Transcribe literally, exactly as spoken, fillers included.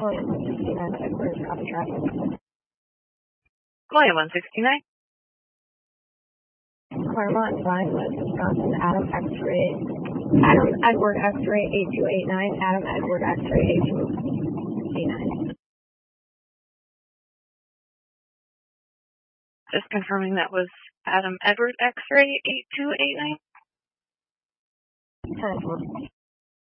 William one sixty-nine, Edward, copy traffic. William one sixty-nine. Claremont, Vineland, Wisconsin, Adam X-ray, Adam Edward X-ray eight two eight nine, Adam Edward X-ray eight two eight nine. Just confirming that was Adam Edward X-ray eight two eight nine. ten four.